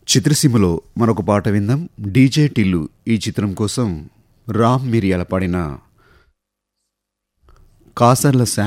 చిత్రసీమలో మరొక పాట విందాం. డీజే టిల్లు ఈ చిత్రం కోసం రామ్ మిరియాల పాడిన కాసర్ల